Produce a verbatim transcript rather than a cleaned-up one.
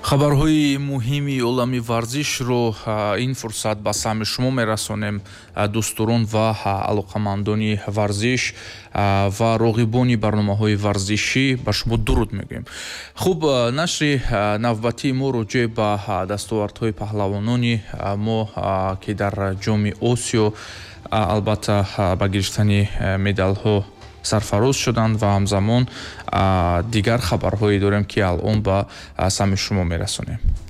хабарҳои муҳими олами варзишро ин фурсат ба самъи шумо мерасонем. Дӯстдорон ва алоқамандони варзиш ва роғибони барномаҳои варзишӣ ба шумо дуруд мегӯем. Хуб, нашри навбатии мо роҷеъ ба дастовардҳои паҳлавонони мо ки дар ҷоми Осиё албатта ба гирифтани медалҳо сарфароз шуданд ва ҳамзамон дигар хабарҳое дорем ки алон ба самъи шумо мерасонем.